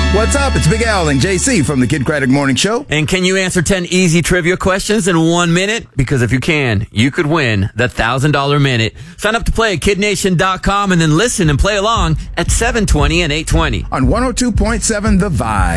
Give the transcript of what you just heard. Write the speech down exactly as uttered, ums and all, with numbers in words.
What's up? It's Big Al and J C from the Kid Craddock Morning Show. And can you answer ten easy trivia questions in one minute? Because if you can, you could win the one thousand dollars minute. Sign up to play at kid nation dot com and then listen and play along at seven twenty and eight twenty. On one oh two point seven The Vibe.